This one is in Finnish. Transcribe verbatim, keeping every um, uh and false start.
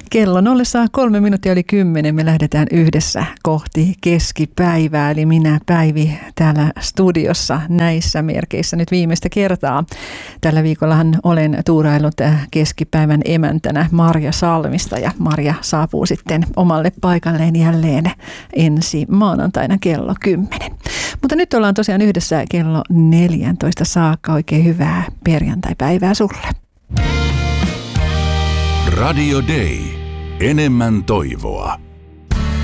Kello nollessa kolme minuuttia yli kymmenen. Me lähdetään yhdessä kohti keskipäivää, eli minä Päivi täällä studiossa näissä merkeissä nyt viimeistä kertaa. Tällä viikollahan olen tuuraillut keskipäivän emäntänä Marja Salmista, ja Marja saapuu sitten omalle paikalleen jälleen ensi maanantaina kello kymmenen. Mutta nyt ollaan tosiaan yhdessä kello neljätoista saakka. Oikein hyvää perjantai-päivää sulle. Radio Day. Enemmän toivoa.